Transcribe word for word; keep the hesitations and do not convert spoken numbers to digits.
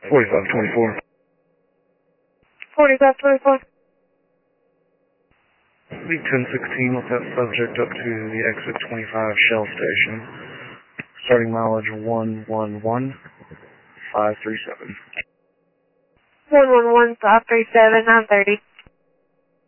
forty-five twenty-four. forty-five twenty-four. Lead ten sixteen with that subject up to the exit twenty-five Shell Station. Starting mileage one one one five three seven. one one one five three seven, nine thirty.